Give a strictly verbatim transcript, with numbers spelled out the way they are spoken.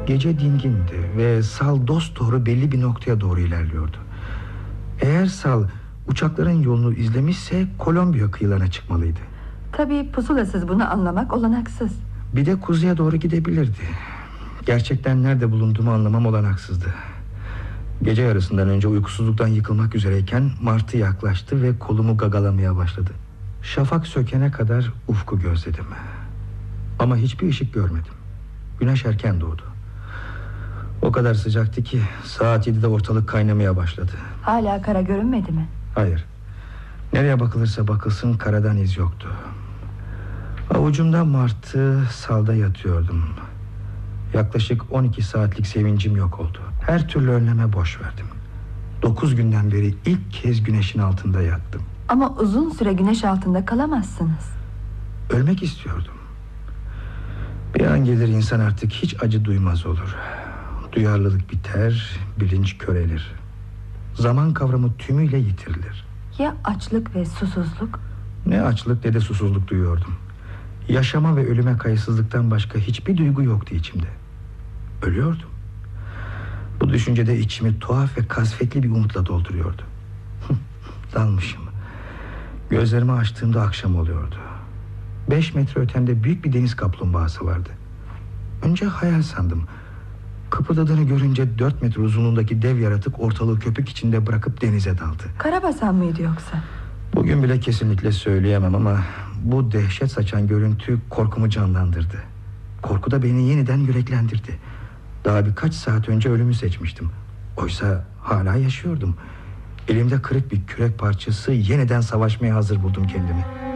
Gece dingindi ve Sal dosdoğru belli bir noktaya doğru ilerliyordu. Eğer Sal uçakların yolunu izlemişse Kolombiya kıyılarına çıkmalıydı. Tabii pusulasız bunu anlamak olanaksız. Bir de kuzeye doğru gidebilirdi. Gerçekten nerede bulunduğumu anlamam olanaksızdı. Gece yarısından önce uykusuzluktan yıkılmak üzereyken martı yaklaştı ve kolumu gagalamaya başladı. Şafak sökene kadar ufku gözledim. Ama hiçbir ışık görmedim. Güneş erken doğdu. O kadar sıcaktı ki saat yedide ortalık kaynamaya başladı. Hala kara görünmedi mi? Hayır. Nereye bakılırsa bakılsın karadan iz yoktu. Avucumda martı, salda yatıyordum. Yaklaşık on iki saatlik sevincim yok oldu. Her türlü önleme boş verdim. Dokuz günden beri ilk kez güneşin altında yattım. Ama uzun süre güneş altında kalamazsınız. Ölmek istiyordum. Bir an gelir insan artık hiç acı duymaz olur. Duyarlılık biter, bilinç körelir. Zaman kavramı tümüyle yitirilir. Ya açlık ve susuzluk? Ne açlık ne de susuzluk duyuyordum. Yaşama ve ölüme kayıtsızlıktan başka hiçbir duygu yoktu içimde. Ölüyordum. Bu düşüncede içimi tuhaf ve kasvetli bir umutla dolduruyordu. Dalmışım. Gözlerimi açtığımda akşam oluyordu. Beş metre ötemde büyük bir deniz kaplumbağası vardı. Önce hayal sandım. Kıpırdadığını görünce dört metre uzunluğundaki dev yaratık ortalığı köpük içinde bırakıp denize daldı. Karabasan mıydı yoksa? Bugün bile kesinlikle söyleyemem ama bu dehşet saçan görüntü korkumu canlandırdı. Korku da beni yeniden yüreklendirdi. Daha birkaç saat önce ölümü seçmiştim. Oysa hala yaşıyordum. Elimde kırık bir kürek parçası, yeniden savaşmaya hazır buldum kendimi.